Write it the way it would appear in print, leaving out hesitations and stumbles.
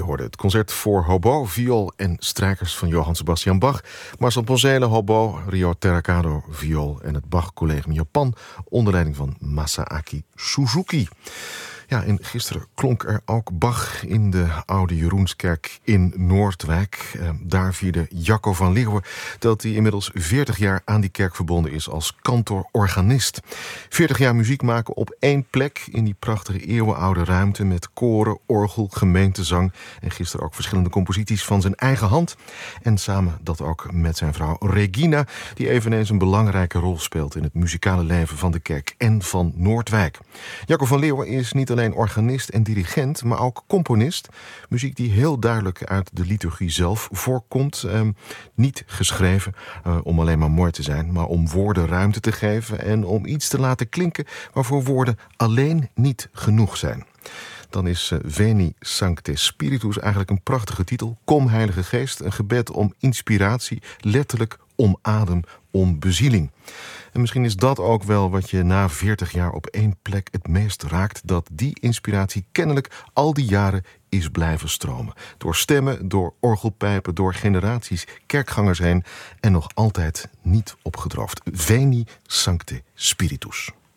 hoorde het concert voor hobo, viool en strijkers van Johann Sebastian Bach. Marcel Ponzele, hobo, Ryo Terracado, viool en het Bach-collegium Japan onder leiding van Masaaki Suzuki. Ja, en gisteren klonk er ook Bach in de Oude Jeroenskerk in Noordwijk. Daar vierde Jacco van Leeuwen dat hij inmiddels 40 jaar aan die kerk verbonden is als kantor-organist. 40 jaar muziek maken op één plek in die prachtige eeuwenoude ruimte met koren, orgel, gemeentezang en gisteren ook verschillende composities van zijn eigen hand. En samen dat ook met zijn vrouw Regina, die eveneens een belangrijke rol speelt in het muzikale leven van de kerk en van Noordwijk. Jacco van Leeuwen is niet alleen organist en dirigent, maar ook componist. Muziek die heel duidelijk uit de liturgie zelf voorkomt. Niet geschreven om alleen maar mooi te zijn, maar om woorden ruimte te geven en om iets te laten klinken waarvoor woorden alleen niet genoeg zijn. Dan is Veni Sancte Spiritus eigenlijk een prachtige titel. Kom Heilige Geest, een gebed om inspiratie, letterlijk om adem, om bezieling. En misschien is dat ook wel wat je na 40 jaar op één plek het meest raakt, dat die inspiratie kennelijk al die jaren is blijven stromen. Door stemmen, door orgelpijpen, door generaties kerkgangers heen en nog altijd niet opgedroogd. Veni Sancte Spiritus.